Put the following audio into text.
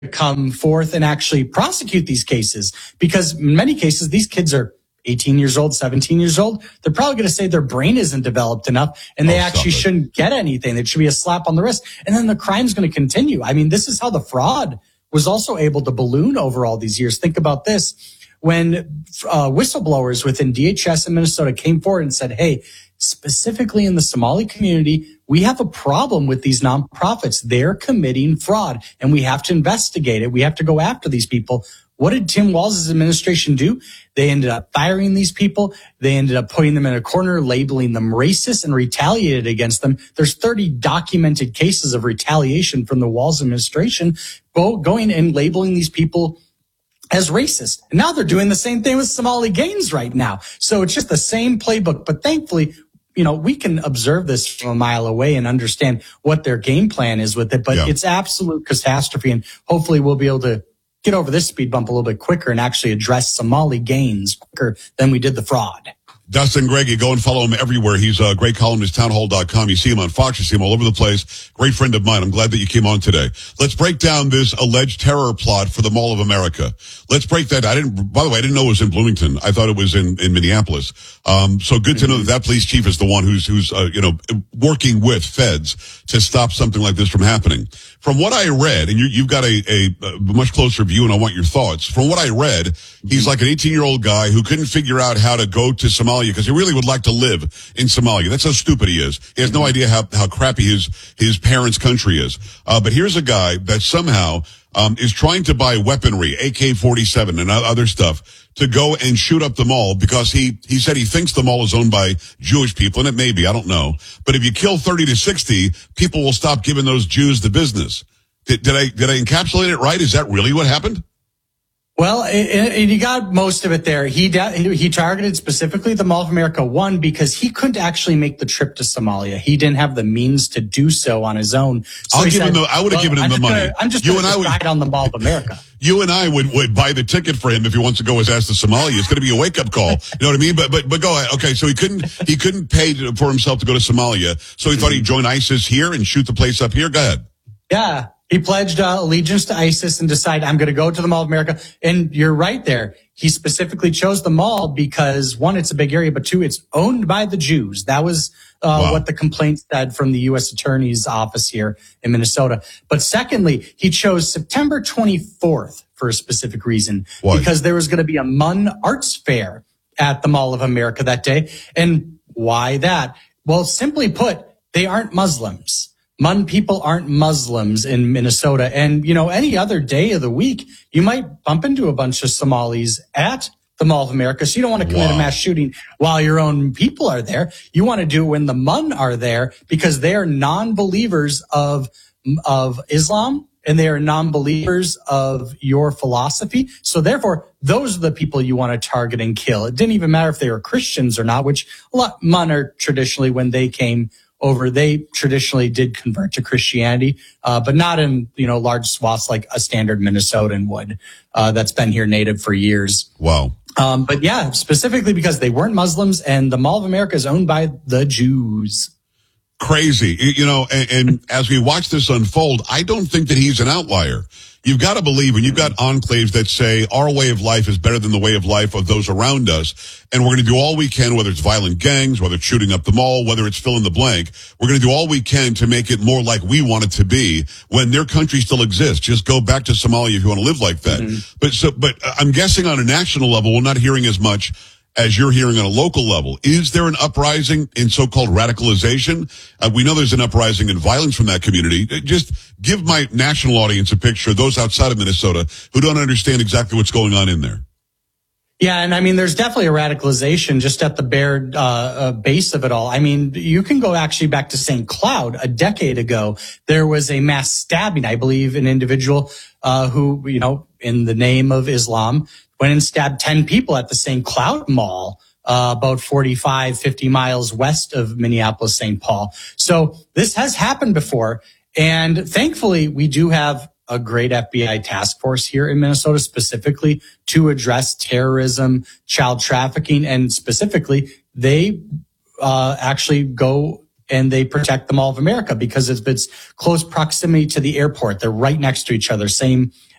come forth and actually prosecute these cases, because in many cases, these kids are 18 years old, 17 years old. They're probably going to say their brain isn't developed enough and they actually shouldn't get anything. It should be a slap on the wrist. And then the crime's going to continue. I mean, this is how the fraud was also able to balloon over all these years. Think about this. When whistleblowers within DHS in Minnesota came forward and said, hey, specifically in the Somali community, we have a problem with these nonprofits. They're committing fraud and we have to investigate it. We have to go after these people. What did Tim Walz's administration do? They ended up firing these people. They ended up putting them in a corner, labeling them racist, and retaliated against them. There's 30 documented cases of retaliation from the Walz administration going and labeling these people as racist. And now they're doing the same thing with Somali gangs right now. So it's just the same playbook. But thankfully, we can observe this from a mile away and understand what their game plan is with it. But It's absolute catastrophe. And hopefully we'll be able to get over this speed bump a little bit quicker and actually address Somali gains quicker than we did the fraud. Dustin Greggy, go and follow him everywhere. He's a great columnist, townhall.com. You see him on Fox, you see him all over the place. Great friend of mine. I'm glad that you came on today. Let's break down this alleged terror plot for the Mall of America. Let's break that. By the way, I didn't know it was in Bloomington. I thought it was in Minneapolis. So good to know that police chief is the one who's working with feds to stop something like this from happening. From what I read, and you've got a much closer view, and I want your thoughts. From what I read, he's like an 18-year-old guy who couldn't figure out how to go to Somalia because he really would like to live in Somalia. That's how stupid he is. He has no idea how crappy his parents' country is. But here's a guy that somehow is trying to buy weaponry, AK-47 and other stuff, to go and shoot up the mall because he said he thinks the mall is owned by Jewish people, and it may be, I don't know. But if you kill 30 to 60, people will stop giving those Jews the business. Did I encapsulate it right? Is that really what happened? Well, and you got most of it there. He targeted specifically the Mall of America, one, because he couldn't actually make the trip to Somalia. He didn't have the means to do so on his own. So I would have given him the money. I'm just going to decide on the Mall of America. You and I would buy the ticket for him if he wants to go his ass to Somalia. It's going to be a wake up call. You know what I mean? But go ahead. Okay, so he couldn't pay for himself to go to Somalia, so he thought he'd join ISIS here and shoot the place up here. Go ahead. Yeah. He pledged allegiance to ISIS and decided, I'm going to go to the Mall of America. And you're right there. He specifically chose the mall because, one, it's a big area, but two, it's owned by the Jews. That was what the complaint said from the U.S. Attorney's Office here in Minnesota. But secondly, he chose September 24th for a specific reason. Why? Because there was going to be a MUN Arts Fair at the Mall of America that day. And why that? Well, simply put, they aren't Muslims. MUN people aren't Muslims in Minnesota. And, any other day of the week, you might bump into a bunch of Somalis at the Mall of America. So you don't want to commit a mass shooting while your own people are there. You want to do it when the MUN are there because they are non-believers of Islam and they are non-believers of your philosophy. So therefore, those are the people you want to target and kill. It didn't even matter if they were Christians or not, which a lot MUN are traditionally, when they came over, they traditionally did convert to Christianity, but not in, large swaths like a standard Minnesotan would, that's been here native for years. Wow. But yeah, specifically because they weren't Muslims and the Mall of America is owned by the Jews. Crazy. And as we watch this unfold, I don't think that he's an outlier. You've got to believe, and you've got enclaves that say our way of life is better than the way of life of those around us. And we're going to do all we can, whether it's violent gangs, whether it's shooting up the mall, whether it's fill in the blank. We're going to do all we can to make it more like we want it to be when their country still exists. Just go back to Somalia if you want to live like that. Mm-hmm. But I'm guessing on a national level, we're not hearing as much as you're hearing on a local level. Is there an uprising in so-called radicalization? We know there's an uprising in violence from that community. Just give my national audience a picture, those outside of Minnesota who don't understand exactly what's going on in there. Yeah, and there's definitely a radicalization just at the bare base of it all. You can go actually back to St. Cloud a decade ago. There was a mass stabbing, I believe, an individual who, in the name of Islam, went and stabbed 10 people at the St. Cloud Mall, about 45, 50 miles west of Minneapolis, St. Paul. So this has happened before. And thankfully, we do have a great FBI task force here in Minnesota specifically to address terrorism, child trafficking, and specifically they actually go and they protect the Mall of America because it's close proximity to the airport. They're right next to each other, same